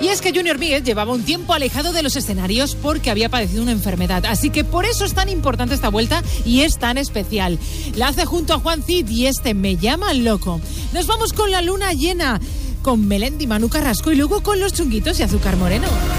Y es que Junior Míguez llevaba un tiempo alejado de los escenarios porque había padecido una enfermedad. Así que por eso es tan importante esta vuelta y es tan especial. La hace junto a Juan Cid y Me llama loco. Nos vamos con la luna llena, con Melendi, Manu Carrasco y luego con los Chunguitos y Azúcar Moreno.